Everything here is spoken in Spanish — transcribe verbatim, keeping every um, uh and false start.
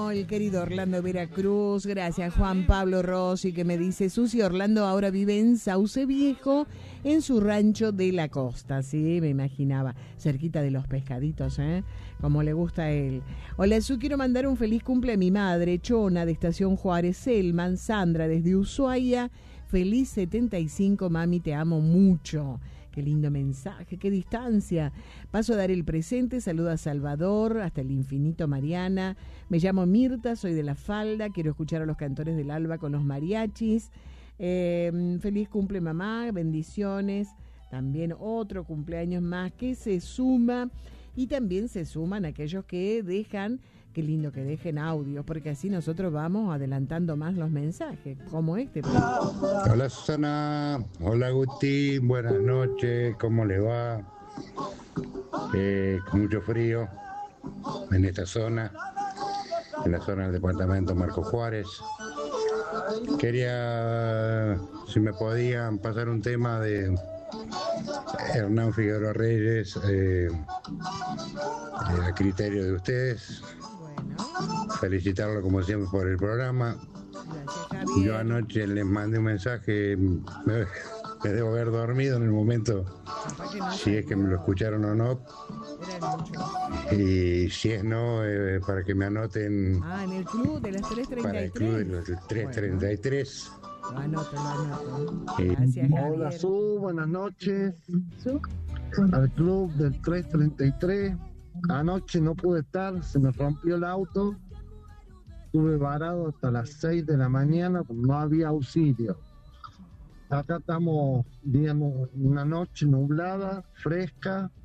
No, el querido Orlando Veracruz, gracias Juan Pablo Rossi, que me dice, Susi Orlando ahora vive en Sauce Viejo, en su rancho de la costa, sí, me imaginaba, cerquita de los pescaditos, ¿eh? Como le gusta a él. Hola, Su, quiero mandar un feliz cumple a mi madre, Chona, de Estación Juárez, Selman, Sandra, desde Ushuaia, feliz setenta y cinco, mami, te amo mucho. Qué lindo mensaje, qué distancia. Paso a dar el presente, saluda a Salvador, hasta el infinito Mariana. Me llamo Mirta, soy de La Falda, quiero escuchar a los cantores del alba con los mariachis. Eh, feliz cumple mamá, bendiciones. También otro cumpleaños más que se suma y también se suman aquellos que dejan, qué lindo que dejen audio, porque así nosotros vamos adelantando más los mensajes, como este. Hola Susana, hola Guti, buenas noches, ¿cómo le va? Eh, con mucho frío en esta zona, en la zona del departamento Marco Juárez. Quería, si me podían pasar un tema de Hernán Figueroa Reyes, eh, a criterio de ustedes. Felicitarlo como siempre por el programa. Yo anoche les mandé un mensaje, me, me debo haber dormido en el momento, si es que me lo escucharon o no. Y si es no, eh, para que me anoten. Ah, en el club de las tres treinta y tres. Para el club de los tres treinta y tres. Lo anoto, lo anoto. Eh, Gracias, Javier. Hola, Su, buenas noches. Al club del tres treinta y tres. Anoche no pude estar, se me rompió el auto. Estuve varado hasta las seis de la mañana, no había auxilio. Acá estamos, digamos, una noche nublada, fresca,